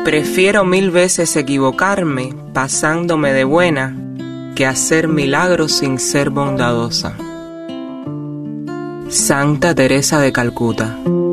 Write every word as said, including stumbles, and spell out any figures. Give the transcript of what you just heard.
Prefiero mil veces equivocarme pasándome de buena que hacer milagros sin ser bondadosa. Santa Teresa de Calcuta.